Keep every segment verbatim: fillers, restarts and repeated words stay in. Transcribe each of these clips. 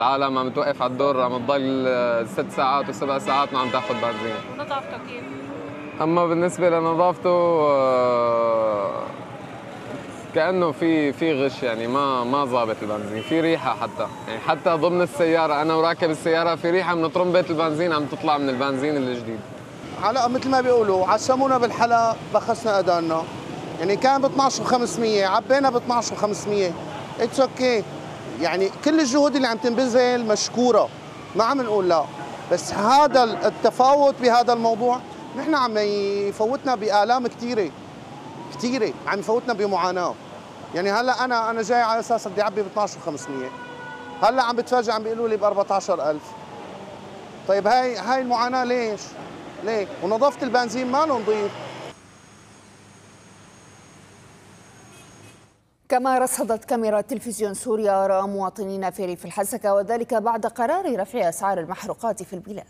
العالم عم توقف على الدور، عم تضل ست ساعات وسبع ساعات ما عم تاخذ بنزين. نظافته كيف؟ اما بالنسبه لنظافته آه، كانه في في غش، يعني ما ما ظابط البنزين، في ريحه حتى، يعني حتى ضمن السياره انا وراكب السياره في ريحه من طرمبه البنزين عم تطلع من البنزين الجديد. على مثل ما بيقولوا عشمونا بالحلا بخسنا اذاننا، يعني كان ب اثنعش وخمسمية عبينا ب اثنعش وخمسمية، اتس اوكي، يعني كل الجهود اللي عم تنبذل مشكوره، ما عم نقول لا، بس هذا التفاوت بهذا الموضوع نحن عم يفوتنا بآلام كثيره كثيره، عم يفوتنا بمعاناه. يعني هلا انا انا جاي على اساس بدي اعبي ب اثنعش وخمسمية، هلا عم بتفاجئ عم بيقولوا لي ب أربعة عشر ألف. طيب هاي هاي المعاناه ليش؟ ليه؟ ونظافة البنزين ما له نظيف. كما رصدت كاميرا تلفزيون سوريا آراء مواطنين في ريف الحسكة، وذلك بعد قرار رفع أسعار المحروقات في البلاد.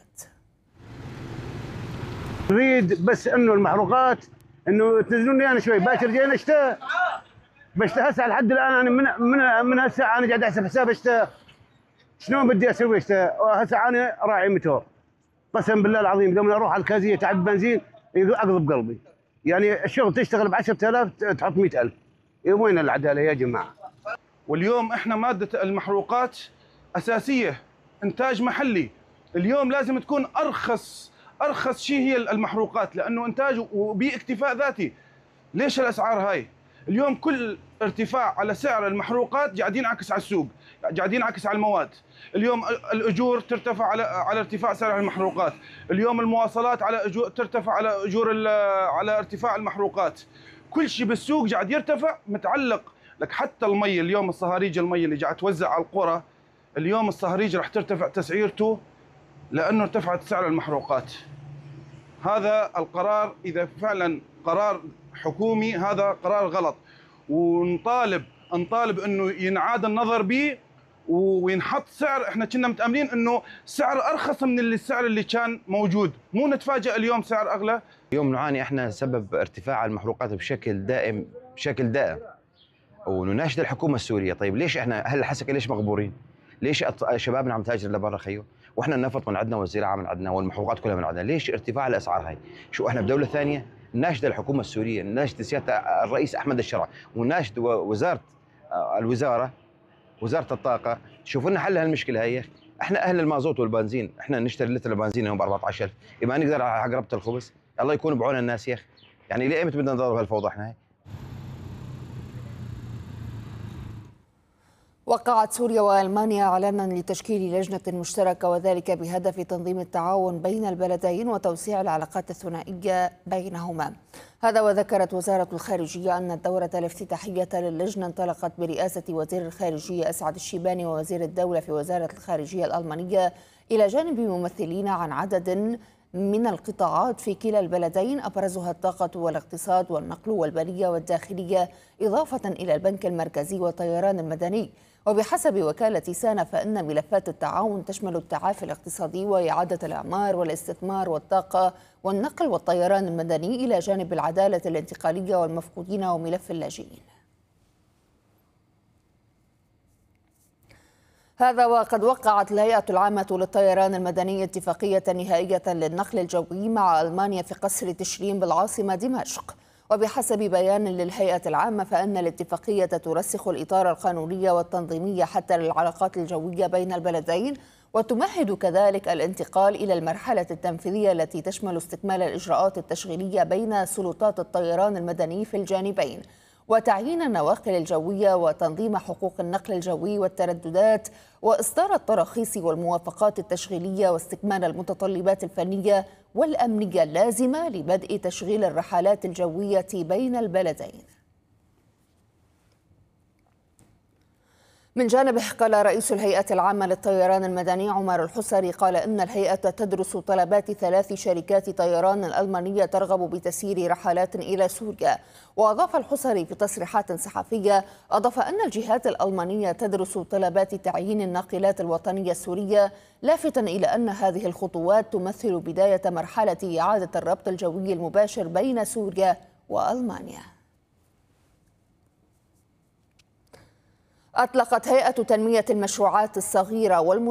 نريد بس انه المحروقات انه تنزلوني انا شوي، باكر جينا اشتاء بشتاء هسه لحد الان انا من من من هسه انا قاعد احسب حساب اشتاء شلون بدي اسوي اشتاء، هسه انا راعي موتور قسم بالله العظيم لما اروح على الكازيه تعبي بنزين اقلب قلبي، يعني الشغل تشتغل ب عشرة آلاف تحط مئة ألف، وين العداله يا جماعه؟ واليوم احنا ماده المحروقات اساسيه، انتاج محلي، اليوم لازم تكون ارخص ارخص شيء هي المحروقات، لانه انتاج وباكتفاء ذاتي. ليش الاسعار هاي؟ اليوم كل ارتفاع على سعر المحروقات قاعد ينعكس على السوق، قاعد ينعكس على المواد. اليوم الاجور ترتفع على على ارتفاع سعر المحروقات، اليوم المواصلات على أجور ترتفع على اجور على ارتفاع المحروقات. كل شيء بالسوق قاعد يرتفع متعلق لك، حتى المي اليوم الصهاريج المي اللي قاعد توزع على القرى، اليوم الصهاريج راح ترتفع تسعيرته لانه ارتفعت سعر المحروقات. هذا القرار اذا فعلا قرار حكومي هذا قرار غلط، ونطالب نطالب انه ينعاد النظر به وينحط سعر. احنا كنا متاملين انه سعر ارخص من اللي السعر اللي كان موجود، مو نتفاجئ اليوم سعر اغلى. اليوم نعاني احنا سبب ارتفاع المحروقات بشكل دائم بشكل دائم، ونناشد الحكومه السوريه. طيب ليش احنا اهل الحسكه ليش مغبورين؟ ليش شبابنا عم تهاجر لبرا خيو؟ واحنا النفط من عندنا والزراعه من عندنا والمحروقات كلها من عندنا، ليش ارتفاع الاسعار هاي؟ شو احنا بدوله ثانيه؟ نناشد الحكومه السوريه، نناشد سياده الرئيس احمد الشرع، ونناشد وزاره الوزاره وزاره الطاقه، شوفوا لنا حل هالمشكله هي. احنا اهل المازوت والبنزين، احنا نشتري لتر البنزين اليوم ب أربعة عشر ألف، يبقى نقدر على قربة الخبز؟ الله يكون بعون الناس يا اخي، يعني ليه ايمتى بدنا نضرب هالفوضى احنا هي؟ وقعت سوريا وألمانيا إعلانا لتشكيل لجنة مشتركة، وذلك بهدف تنظيم التعاون بين البلدين وتوسيع العلاقات الثنائية بينهما. هذا وذكرت وزارة الخارجية أن الدورة الافتتاحية للجنة انطلقت برئاسة وزير الخارجية أسعد الشيباني ووزير الدولة في وزارة الخارجية الألمانية، إلى جانب ممثلين عن عدد من القطاعات في كلا البلدين، أبرزها الطاقة والاقتصاد والنقل والبرية والداخلية، إضافة إلى البنك المركزي والطيران المدني. وبحسب وكالة سانا فإن ملفات التعاون تشمل التعافي الاقتصادي وإعادة الإعمار والاستثمار والطاقة والنقل والطيران المدني، إلى جانب العدالة الانتقالية والمفقودين وملف اللاجئين. هذا وقد وقعت الهيئة العامة للطيران المدني اتفاقية نهائية للنقل الجوي مع ألمانيا في قصر تشرين بالعاصمة دمشق. وبحسب بيان للهيئة العامة فإن الاتفاقية ترسخ الإطار القانوني والتنظيمي حتى للعلاقات الجوية بين البلدين، وتمهد كذلك الانتقال إلى المرحلة التنفيذية التي تشمل استكمال الإجراءات التشغيلية بين سلطات الطيران المدني في الجانبين، وتعيين النواقل الجوية وتنظيم حقوق النقل الجوي والترددات، وإصدار التراخيص والموافقات التشغيلية، واستكمال المتطلبات الفنية والأمنية اللازمة لبدء تشغيل الرحلات الجوية بين البلدين. من جانبه قال رئيس الهيئة العامة للطيران المدني عمر الحسري قال إن الهيئة تدرس طلبات ثلاث شركات طيران ألمانية ترغب بتسيير رحلات إلى سوريا. وأضاف الحسري في تصريحات صحفية أضاف أن الجهات الألمانية تدرس طلبات تعيين الناقلات الوطنية السورية، لافتا إلى أن هذه الخطوات تمثل بداية مرحلة إعادة الربط الجوي المباشر بين سوريا وألمانيا. أطلقت هيئة تنمية المشروعات الصغيرة والمتوسطة